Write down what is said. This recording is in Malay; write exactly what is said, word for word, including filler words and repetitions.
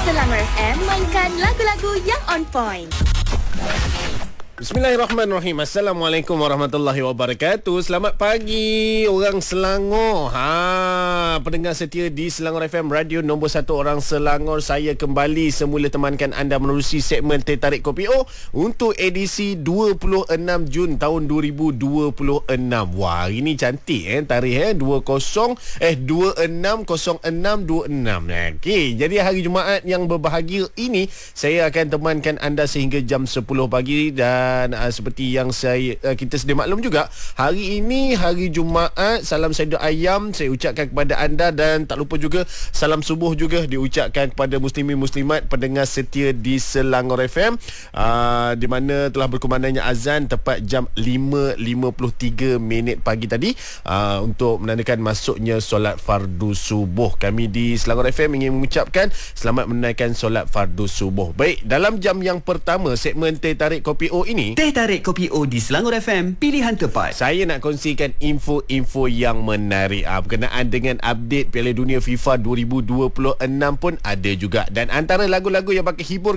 Selangor F M mainkan lagu-lagu yang on point. Bismillahirrahmanirrahim. Assalamualaikum warahmatullahi wabarakatuh. Selamat pagi orang Selangor. Ha, pendengar setia di Selangor F M, radio nombor satu orang Selangor. Saya kembali semula temankan anda menerusi segmen Teh Tarik Kopi O untuk edisi dua puluh enam Jun tahun dua ribu dua puluh enam. Wah, hari ni cantik eh tarikh eh dua puluh eh dua puluh enam kosong enam dua puluh enam. Okey, jadi hari Jumaat yang berbahagia ini saya akan temankan anda sehingga jam sepuluh pagi. Dan Dan uh, seperti yang saya uh, kita sedia maklum juga, hari ini hari Jumaat, salam sayur ayam saya ucapkan kepada anda, dan tak lupa juga salam subuh juga diucapkan kepada muslimin muslimat pendengar setia di Selangor F M, uh, di mana telah berkumandangnya azan tepat jam lima lima puluh tiga minit pagi tadi, uh, untuk menandakan masuknya solat fardu subuh. Kami di Selangor F M ingin mengucapkan selamat menunaikan solat fardu subuh. Baik, dalam jam yang pertama segmen Teh Tarik Kopi O ini, Teh Tarik Kopi O di Selangor F M, pilihan tepat. saya nak kongsikan info-info yang menarik ah, berkenaan dengan update Piala Dunia FIFA dua ribu dua puluh enam pun ada juga. Dan antara lagu-lagu yang bakal hibur